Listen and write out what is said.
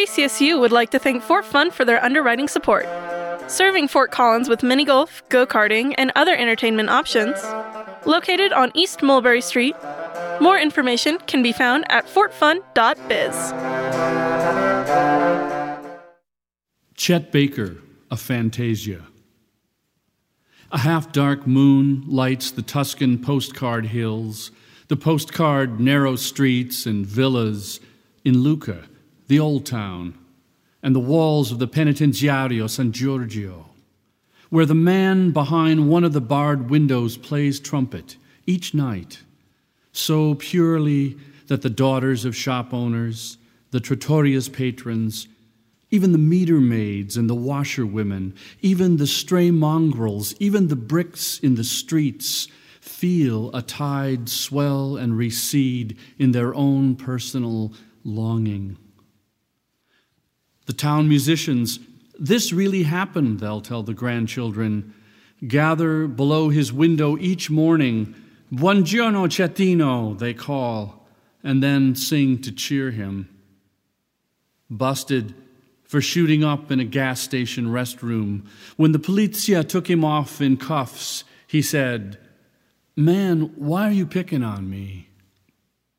FACSU would like to thank Fort Fun for their underwriting support. Serving Fort Collins with mini golf, go-karting, and other entertainment options. Located on East Mulberry Street. More information can be found at fortfun.biz. Chet Baker, A Fantasia. A half-dark moon lights the Tuscan postcard hills, the postcard narrow streets and villas in Lucca, the old town, and the walls of the Penitenziario San Giorgio, where the man behind one of the barred windows plays trumpet each night, so purely that the daughters of shop owners, the trattoria's patrons, even the meter maids and the washerwomen, even the stray mongrels, even the bricks in the streets feel a tide swell and recede in their own personal longing. The town musicians, this really happened, they'll tell the grandchildren, gather below his window each morning. Buongiorno, Chetino, they call, and then sing to cheer him. Busted for shooting up in a gas station restroom. When the polizia took him off in cuffs, he said, "Man, why are you picking on me?"